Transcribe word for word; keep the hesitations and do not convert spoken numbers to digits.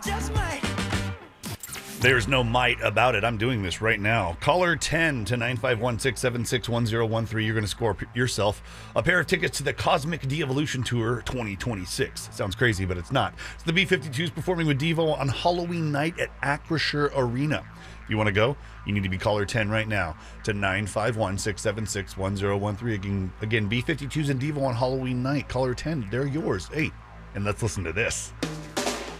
just might. There's no might about it. I'm doing this right now. Caller ten to nine five one, six seven six, one zero one three. You're going to score p- yourself a pair of tickets to the Cosmic De-Evolution Tour twenty twenty-six. Sounds crazy, but it's not. It's the B fifty-twos performing with Devo on Halloween night at Acrisure Arena. If you want to go, you need to be caller ten right now to nine five one, six seven six, one zero one three. Again, again, B fifty-twos and Devo on Halloween night. Caller ten, they're yours. Hey, and let's listen to this.